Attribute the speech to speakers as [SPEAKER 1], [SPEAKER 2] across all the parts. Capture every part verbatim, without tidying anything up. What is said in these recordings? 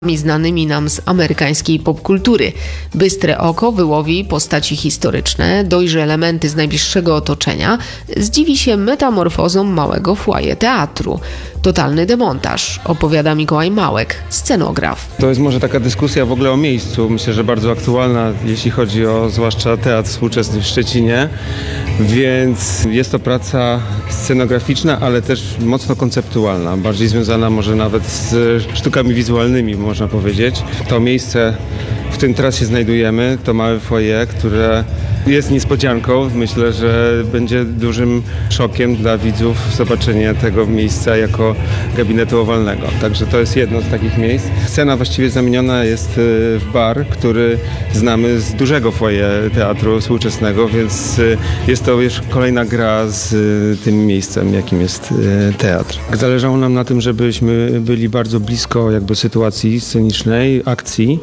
[SPEAKER 1] znanymi nam z amerykańskiej popkultury. Bystre oko wyłowi postaci historyczne, dojrzy elementy z najbliższego otoczenia, zdziwi się metamorfozom małego foyer teatru. Totalny demontaż, opowiada Mikołaj Małek, scenograf.
[SPEAKER 2] To jest może taka dyskusja w ogóle o miejscu, myślę, że bardzo aktualna, jeśli chodzi o zwłaszcza teatr współczesny w Szczecinie, więc jest to praca scenograficzna, ale też mocno konceptualna, bardziej związana może nawet z sztukami wizualnymi, można powiedzieć. To miejsce, w którym teraz się znajdujemy, to małe foyer, które jest niespodzianką. Myślę, że będzie dużym szokiem dla widzów zobaczenie tego miejsca jako gabinetu owalnego. Także to jest jedno z takich miejsc. Scena właściwie zamieniona jest w bar, który znamy z dużego foyer teatru współczesnego, więc jest to już kolejna gra z tym miejscem, jakim jest teatr. Zależało nam na tym, żebyśmy byli bardzo blisko jakby sytuacji scenicznej, akcji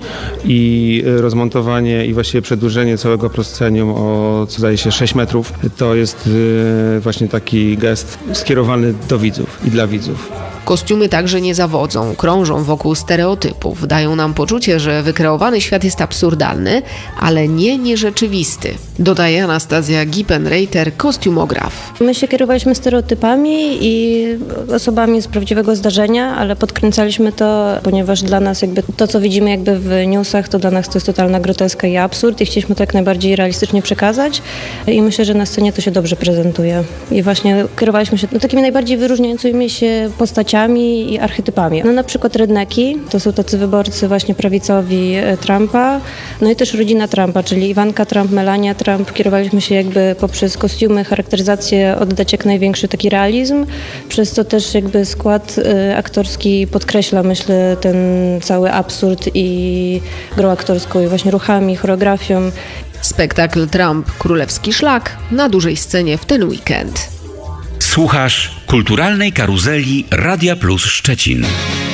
[SPEAKER 2] i rozmontowanie i właściwie przedłużenie całego proscenium o, co zdaje się, sześć metrów. To jest właśnie taki gest skierowany do widzów i dla widzów.
[SPEAKER 1] Kostiumy także nie zawodzą, krążą wokół stereotypów, dają nam poczucie, że wykreowany świat jest absurdalny, ale nie nierzeczywisty, dodaje Anastazja Gipenreiter, kostiumograf.
[SPEAKER 3] My się kierowaliśmy stereotypami i osobami z prawdziwego zdarzenia, ale podkręcaliśmy to, ponieważ dla nas jakby to, co widzimy jakby w newsach, to dla nas to jest totalna groteska i absurd i chcieliśmy to jak najbardziej realistycznie przekazać i myślę, że na scenie to się dobrze prezentuje. I właśnie kierowaliśmy się no, takimi najbardziej wyróżniającymi się postaciami i archetypami. No na przykład redneki, to są tacy wyborcy właśnie prawicowi Trumpa, no i też rodzina Trumpa, czyli Iwanka Trump, Melania Trump. Kierowaliśmy się jakby poprzez kostiumy, charakteryzację oddać jak największy taki realizm, przez co też jakby skład aktorski podkreśla, myślę, ten cały absurd i grą aktorską i właśnie ruchami, choreografią.
[SPEAKER 1] Spektakl Trump Królewski Szlak na dużej scenie w ten weekend.
[SPEAKER 4] Słuchasz kulturalnej karuzeli Radia Plus Szczecin.